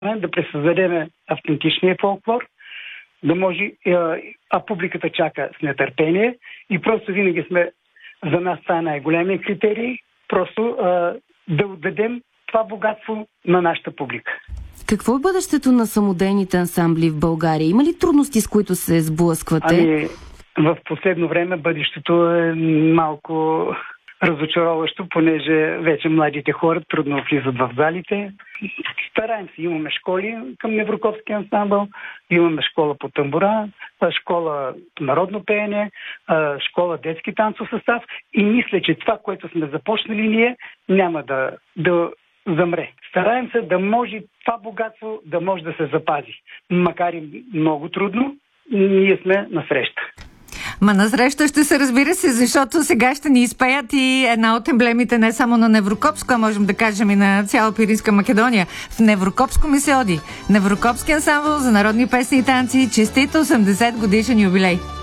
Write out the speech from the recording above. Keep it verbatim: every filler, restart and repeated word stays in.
да пресъздадем автентичния фолклор, да може, а публиката чака с нетърпение и просто винаги сме, за нас това е най-големия критерий, просто а, да отдадем това богатство на нашата публика. Какво е бъдещето на самодейните ансамбли в България? Има ли трудности, с които се сблъсквате? Ами, в последно време бъдещето е малко разочароващо, понеже вече младите хора трудно влизат в залите. Стараем се, имаме школи към Неврокопския ансамбъл, имаме школа по тамбура, школа по народно пеене, школа детски танцов състав и мисля, че това, което сме започнали ние, няма да, да замре. Стараем се да може това богатство да може да се запази. Макар и много трудно, ние сме насреща. Ма насреща ще се, разбира се, защото сега ще ни изпеят и една от емблемите не само на Неврокопско, а можем да кажем и на цяла Пиринска Македония. В Неврокопско ми се оди. Неврокопски ансамбъл за народни песни и танци. Честит осемдесет годишен юбилей!